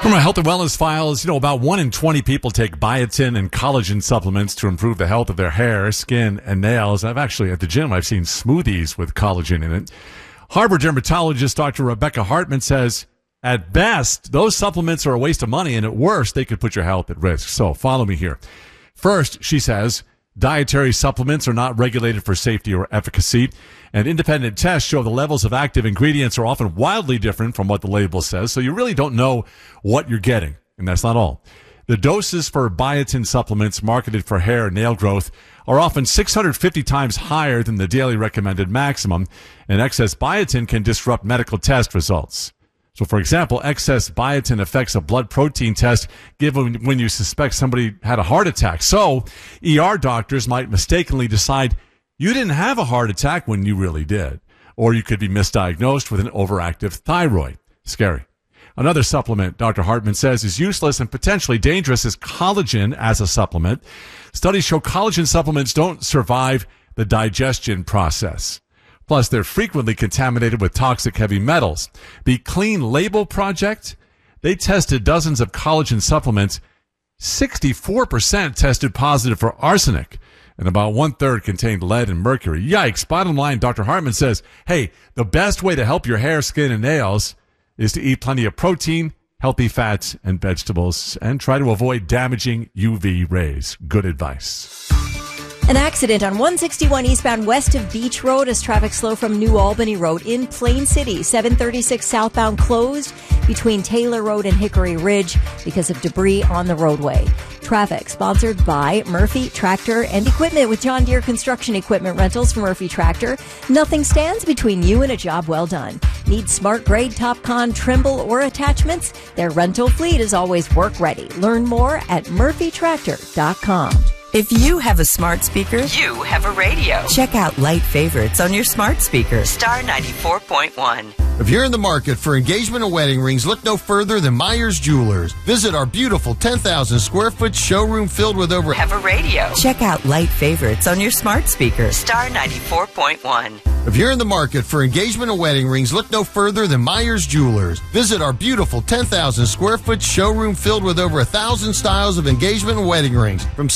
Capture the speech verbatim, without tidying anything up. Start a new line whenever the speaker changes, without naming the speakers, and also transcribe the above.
From our health and wellness files, you know, about one in twenty people take biotin and collagen supplements to improve the health of their hair, skin, and nails. I've actually, at the gym, I've seen smoothies with collagen in it. Harvard dermatologist Doctor Rebecca Hartman says, at best, those supplements are a waste of money, and at worst, they could put your health at risk. So follow me here. First, she says, dietary supplements are not regulated for safety or efficacy, and independent tests show the levels of active ingredients are often wildly different from what the label says, so you really don't know what you're getting, and that's not all. The doses for biotin supplements marketed for hair and nail growth are often six hundred fifty times higher than the daily recommended maximum, and excess biotin can disrupt medical test results. So, for example, excess biotin affects a blood protein test given when you suspect somebody had a heart attack. So, E R doctors might mistakenly decide you didn't have a heart attack when you really did. Or you could be misdiagnosed with an overactive thyroid. Scary. Another supplement, Doctor Hartman says, is useless and potentially dangerous is collagen as a supplement. Studies show collagen supplements don't survive the digestion process. Plus, they're frequently contaminated with toxic heavy metals. The Clean Label Project, they tested dozens of collagen supplements. sixty-four percent tested positive for arsenic, and about one-third contained lead and mercury. Yikes. Bottom line, Doctor Hartman says, hey, the best way to help your hair, skin, and nails is to eat plenty of protein, healthy fats, and vegetables, and try to avoid damaging U V rays. Good advice.
An accident on one sixty-one eastbound west of Beach Road as traffic slow from New Albany Road in Plain City. seven thirty-six southbound closed between Taylor Road and Hickory Ridge because of debris on the roadway. Traffic sponsored by Murphy Tractor and Equipment with John Deere Construction Equipment Rentals from Murphy Tractor. Nothing stands between you and a job well done. Need smart grade, TopCon, Trimble, or attachments? Their rental fleet is always work ready. Learn more at murphy tractor dot com.
If you have a smart speaker,
you have a radio.
Check out Light Favorites on your smart speaker.
Star ninety-four point one.
If you're in the market for engagement and wedding rings, look no further than Myers Jewelers. Visit our beautiful ten thousand square foot showroom filled with over...
Have a radio.
Check out Light Favorites on your smart speaker.
Star ninety-four point one.
If you're in the market for engagement and wedding rings, look no further than Myers Jewelers. Visit our beautiful ten thousand square foot showroom filled with over a thousand styles of engagement and wedding rings. From